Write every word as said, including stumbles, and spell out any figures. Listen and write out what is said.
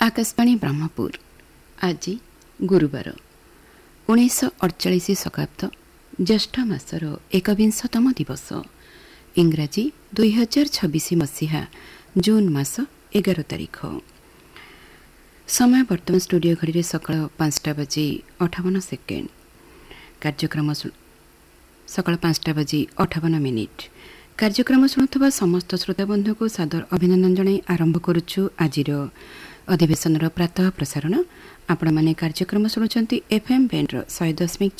आकाशवाणी ब्रह्मपुर आज गुरुवार उन्नीस अड़चाश शताब्द ज्येष्ठ मासर एकविंशतम दिवस इंग्राजी दुई हजार छब्बीस मसीहा जून मास एगार तारिख। समय वर्तमान स्टूडियो घड़ी सकाळ पांचटा बजी अठावन सेकेंड। कार्यक्रम सकाळ पांचटा बजी अठावन मिनिट। कार्यक्रम शुणुवा समस्त श्रोताबंधु को सादर अभिनंदन जणाई आरंभ करुछु आजिर अधिवेशन प्रातः प्रसारण। आपण माने कार्यक्रम शुणुचंती एफएम बैंड सौ दशमिक